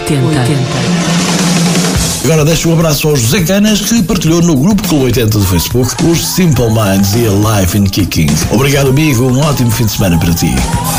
Agora deixo um abraço ao José Canas, que partilhou no grupo Clube 80 do Facebook os Simple Minds e a Life in Kicking. Obrigado, amigo, um ótimo fim de semana para ti.